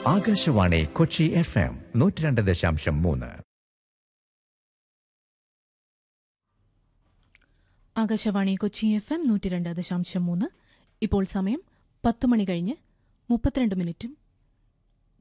Akashvani Kochi FM 102.3. Akashvani Kochi FM 102.3. ഇപ്പോൾ സമയം 10 മണി കഴിഞ്ഞ് 32 മിനിറ്റും